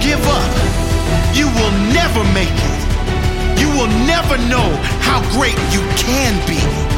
give up, you will never make it. You will never know how great you can be.